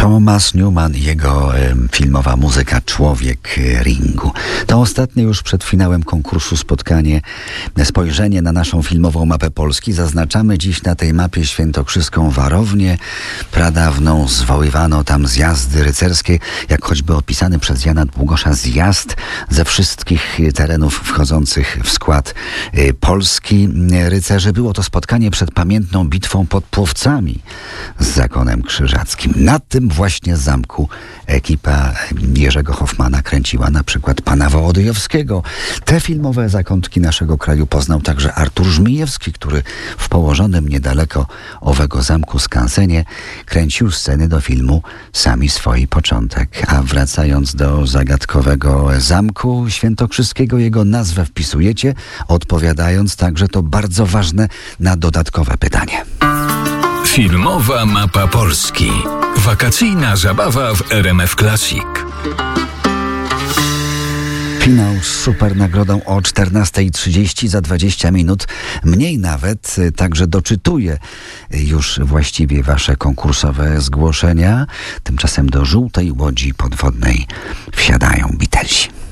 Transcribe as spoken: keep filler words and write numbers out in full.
Thomas Newman i jego e, filmowa muzyka Człowiek ringu. To ostatnie już przed finałem konkursu spotkanie, spojrzenie na naszą filmową mapę Polski. Zaznaczamy dziś na tej mapie świętokrzyską warownię. Pradawną zwoływano tam zjazdy rycerskie, jak choćby opisany przez Jana Długosza zjazd ze wszystkich terenów wchodzących w skład e, Polski rycerzy. Było to spotkanie przed pamiętną bitwą pod Płowcami z zakonem krzyżackim. Na tym właśnie zamku ekipa Jerzego Hoffmana kręciła na przykład Pana Wołodyjowskiego. Te filmowe zakątki naszego kraju poznał także Artur Żmijewski, który w położonym niedaleko owego zamku skansenie kręcił sceny do filmu Sami swoi początek. A wracając do zagadkowego zamku świętokrzyskiego, jego nazwę wpisujecie, odpowiadając także to bardzo ważne na dodatkowe pytanie. Filmowa mapa Polski. Wakacyjna zabawa w R M F Classic. Finał z super nagrodą o czternasta trzydzieści za dwadzieścia minut. Mniej nawet, także doczytuję już właściwie wasze konkursowe zgłoszenia. Tymczasem do żółtej łodzi podwodnej wsiadają Beatlesi.